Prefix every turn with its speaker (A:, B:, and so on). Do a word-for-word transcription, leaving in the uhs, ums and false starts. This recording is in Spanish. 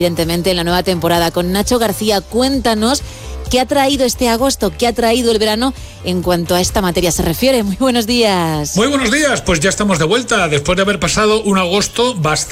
A: Evidentemente en la nueva temporada. Con Nacho García, cuéntanos qué ha traído este agosto, qué ha traído el verano en cuanto a esta materia se refiere. Muy buenos días.
B: Muy buenos días, pues ya estamos de vuelta después de haber pasado un agosto bastante